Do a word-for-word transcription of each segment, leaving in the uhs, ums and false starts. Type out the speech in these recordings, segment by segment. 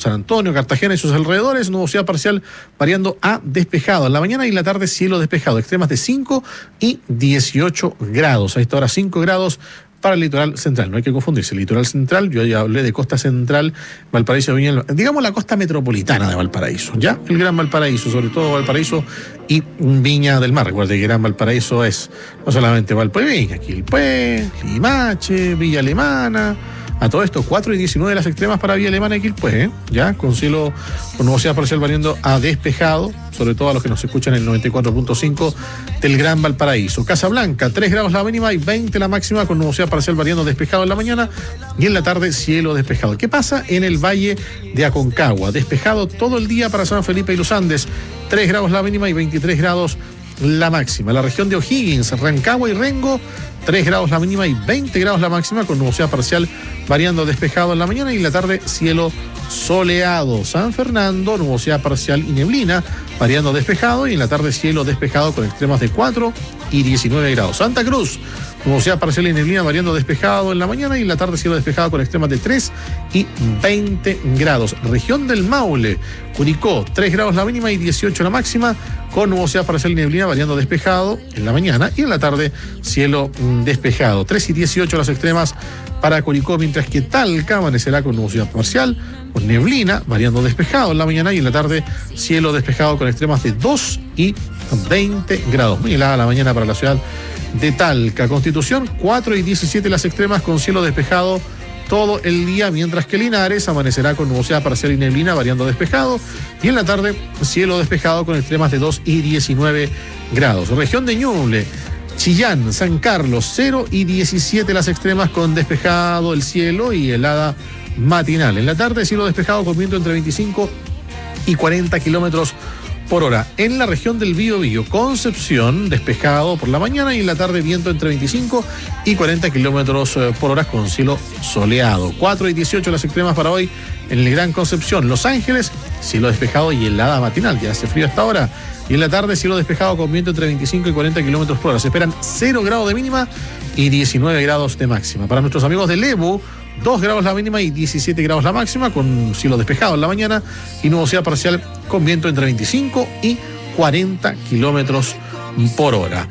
San Antonio, Cartagena y sus alrededores, nubosidad parcial variando a despejado. En la mañana y la tarde cielo despejado, extremas de cinco y dieciocho grados. A esta hora cinco grados para el litoral central, no hay que confundirse. El litoral central, yo ya hablé de costa central, Valparaíso, Viña, digamos la costa metropolitana de Valparaíso, ya el Gran Valparaíso, sobre todo Valparaíso y Viña del Mar. Recuerde que Gran Valparaíso es no solamente Valparaíso, Quilpué, Limache, Villa Alemana. A todo esto, cuatro y diecinueve las extremas para Villa Alemana y Quilpué, ¿eh? Ya con cielo, con nubosidad parcial variando a despejado, sobre todo a los que nos escuchan en el noventa y cuatro punto cinco del Gran Valparaíso. Casablanca, tres grados la mínima y veinte la máxima, con nubosidad parcial variando a despejado en la mañana y en la tarde cielo despejado. ¿Qué pasa en el Valle de Aconcagua? Despejado todo el día para San Felipe y los Andes, tres grados la mínima y veintitrés grados la máxima. La región de O'Higgins, Rancagua y Rengo, tres grados la mínima y veinte grados la máxima, con nubosidad parcial variando despejado en la mañana y en la tarde cielo soleado. San Fernando, nubosidad parcial y neblina, variando despejado y en la tarde cielo despejado con extremas de cuatro y diecinueve grados. Santa Cruz, nubosidad parcial y neblina, variando despejado en la mañana y en la tarde cielo despejado con extremas de tres y veinte grados. Región del Maule, Curicó, tres grados la mínima y dieciocho la máxima, con nubosidad parcial y neblina, variando despejado en la mañana y en la tarde cielo despejado. tres y dieciocho las extremas para Curicó, mientras que Talca amanecerá con nubosidad parcial, con neblina, variando despejado en la mañana y en la tarde cielo despejado con extremas de dos y veinte grados. Muy helada la mañana para la ciudad de Talca. Constitución, cuatro y diecisiete las extremas con cielo despejado todo el día, mientras que Linares amanecerá con nubosidad parcial y neblina, variando despejado, y en la tarde cielo despejado con extremas de dos y diecinueve grados. Región de Ñuble, Chillán, San Carlos, cero y diecisiete las extremas con despejado el cielo y helada matinal. En la tarde cielo despejado con viento entre veinticinco y cuarenta kilómetros por hora. En la región del Biobío, Concepción, despejado por la mañana y en la tarde viento entre veinticinco y cuarenta kilómetros por hora con cielo soleado. cuatro y dieciocho las extremas para hoy en el Gran Concepción. Los Ángeles, cielo despejado y helada matinal, ya hace frío hasta ahora. Y en la tarde cielo despejado con viento entre veinticinco y cuarenta kilómetros por hora. Se esperan cero grados de mínima y diecinueve grados de máxima. Para nuestros amigos de Lebu, dos grados la mínima y diecisiete grados la máxima, con cielo despejado en la mañana y nubosidad parcial con viento entre veinticinco y cuarenta kilómetros por hora.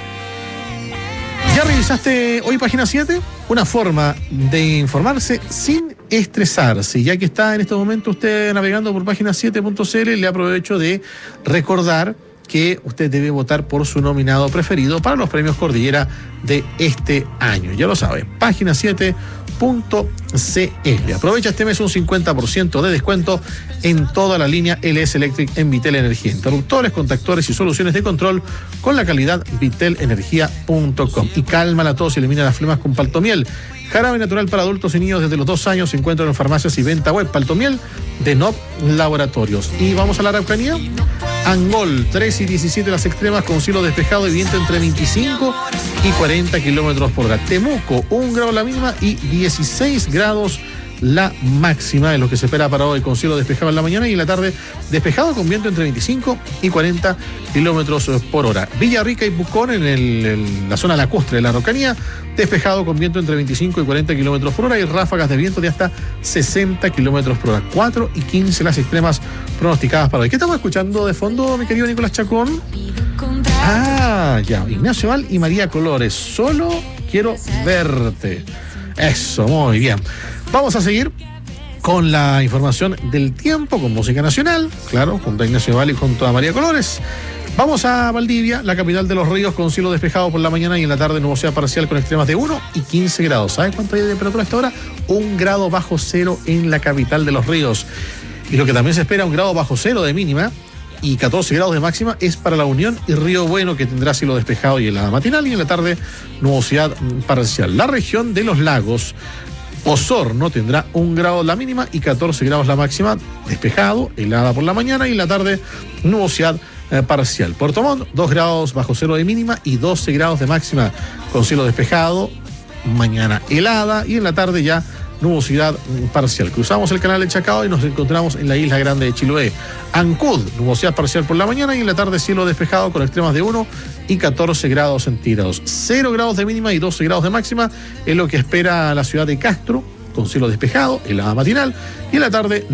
¿Ya revisaste hoy página siete? Una forma de informarse sin estresarse. Ya que está en este momento usted navegando por página siete punto c l, le aprovecho de recordar que usted debe votar por su nominado preferido para los premios Cordillera de este año. Ya lo sabe, página siete punto c l. Aprovecha este mes un cincuenta por ciento de descuento en toda la línea L S Electric en Vitel Energía. Interruptores, contactores y soluciones de control con la calidad vitel energía punto com. Y calma la tos y elimina las flemas con Paltomiel. Jarabe natural para adultos y niños desde los dos años. Se encuentra en farmacias y venta web. Paltomiel de N O V Laboratorios. Y vamos a la Araucanía. Angol, tres y diecisiete las extremas con cielo despejado y viento entre veinticinco y cuarenta kilómetros por hora. Temuco, un grado la mínima y dieciséis grados la máxima, es lo que se espera para hoy, con cielo despejado en la mañana y en la tarde despejado con viento entre veinticinco y cuarenta kilómetros por hora. Villarrica y Pucón, en, el, en la zona lacustre de la Araucanía, despejado con viento entre veinticinco y cuarenta kilómetros por hora y ráfagas de viento de hasta sesenta kilómetros por hora. cuatro y quince las extremas pronosticadas para hoy. ¿Qué estamos escuchando de fondo, mi querido Nicolás Chacón? Ah, ya, Ignacio Val y María Colores, solo quiero verte. Eso, muy bien. Vamos a seguir con la información del tiempo, con música nacional, claro, junto a Ignacio Val y junto a María Colores. Vamos a Valdivia, la capital de los ríos, con cielo despejado por la mañana y en la tarde nubosidad parcial con extremas de uno y quince grados. ¿Sabes cuánto hay de temperatura a esta hora? Un grado bajo cero en la capital de los ríos. Y lo que también se espera, un grado bajo cero de mínima y catorce grados de máxima, es para La Unión y Río Bueno, que tendrá cielo despejado y helada matinal y en la tarde nubosidad parcial. La región de los lagos, Osorno, tendrá un grado la mínima y catorce grados la máxima, despejado, helada por la mañana y en la tarde nubosidad eh, parcial. Puerto Montt, dos grados bajo cero de mínima y doce grados de máxima, con cielo despejado, mañana helada y en la tarde ya nubosidad parcial. Cruzamos el canal de Chacao y nos encontramos en la isla grande de Chiloé. Ancud, nubosidad parcial por la mañana y en la tarde cielo despejado con extremas de uno y catorce grados centígrados. cero grados de mínima y doce grados de máxima es lo que espera la ciudad de Castro, con cielo despejado, helada matinal y en la tarde